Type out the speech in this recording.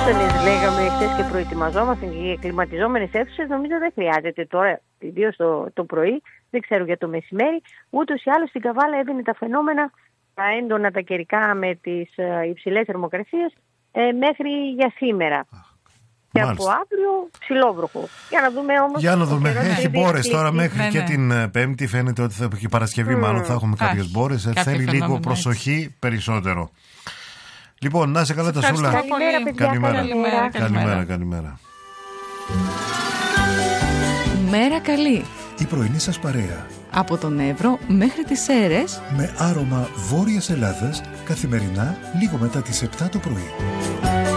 Άστονες λέγαμε χθες και προετοιμαζόμαστε για κλιματιζόμενες αίθουσες. Νομίζω δεν χρειάζεται τώρα, ιδίως το πρωί, δεν ξέρω για το μεσημέρι. Ούτως ή άλλως στην Καβάλα έδινε τα φαινόμενα, τα έντονα τα καιρικά με τις υψηλές θερμοκρασίες μέχρι για σήμερα. Και από αύριο ψιλόβροχο. Για να δούμε όμως. Για να δούμε. Έχει μπόρες τώρα μέχρι και την Πέμπτη. Φαίνεται ότι και Παρασκευή μάλλον θα έχουμε κάποιες μπόρες. Θέλει λίγο προσοχή περισσότερο. Λοιπόν, να είσαι καλά τα Σούλα. Καλημέρα. Μέρα καλή. Η πρωινή σας παρέα. Από τον Εύρο μέχρι τις Σέρρες. Με άρωμα Βόρειας Ελλάδας, καθημερινά λίγο μετά τις 7 το πρωί.